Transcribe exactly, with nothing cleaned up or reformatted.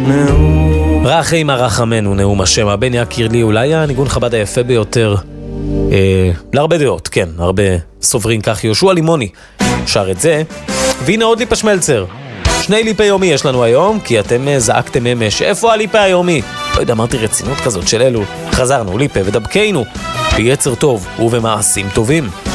רחי מה רחמנו, נאום השם, הבן יקיר לי, אולי הניגון חב"ד היפה ביותר, אה, להרבה דעות, כן, הרבה סוברים כך. יהושע לימוני שר את זה, והנה עוד ליפה שמלצר. שני ליפי יומי יש לנו היום, כי אתם זעקתם אמש, איפה הליפה היומי? לא יודע, אמרתי רצינות כזאת של אלו. חזרנו, ליפה ודבקנו ביצר טוב ובמעשים טובים.